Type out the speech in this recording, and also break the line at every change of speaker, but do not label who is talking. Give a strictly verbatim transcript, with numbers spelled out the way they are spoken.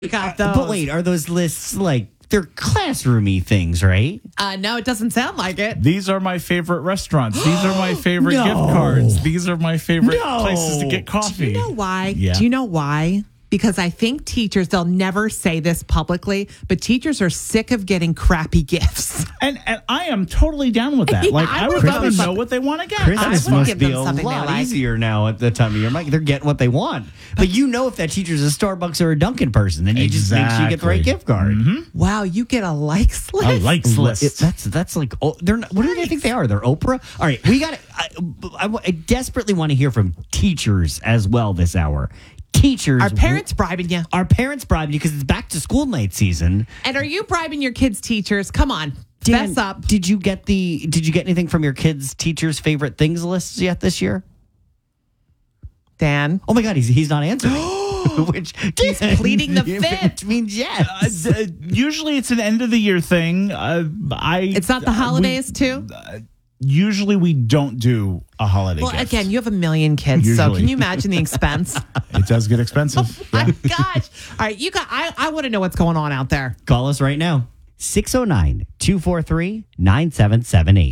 Got those.
But wait, are those lists like they're classroomy things, right?
Uh, no, it doesn't sound like it.
These are my favorite restaurants. These are my favorite
No.
gift cards. These are my favorite
No.
places to get coffee.
Do you know why?
Yeah.
Do you know why? Because I think teachers, they'll never say this publicly, but teachers are sick of getting crappy gifts.
And and I am totally down with that.
Yeah,
Like
I
I
would
would rather
love
know
it.
what they want to get.
Christmas
would
must
give
be
them
a
something they
lot
like.
easier now at the time of year. Mike, they're getting what they want. But you know if that teacher's a Starbucks or a Dunkin' person, then you just make sure you get the right
Exactly.
gift card.
Wow, you get a likes list?
A likes list.
It- that's that's like oh, they're not, what do they think they are? They're Oprah. All right, we got. I, I, I desperately want to hear from teachers as well this hour. Teachers,
Are parents bribing you?
Our parents bribing you because it's back to school night season.
And are you bribing your kids' teachers? Come on,
Dan,
fess up.
Did you get the? Did you get anything from your kids' teachers' favorite things lists yet this year?
Dan.
Oh my God, he's he's not answering. which
He's pleading the fifth.
Which means yes.
Uh, d- usually it's an end of the year thing. Uh, I
It's not the
uh,
holidays,
we-
too?
Usually we don't do a holiday
Well,
gift.
again, you have a million kids, so
Usually.
can you imagine the expense?
It does get expensive.
My gosh. All right, you got I, I want to know what's going on out there.
Call us right now. six oh nine, two four three, nine seven seven eight.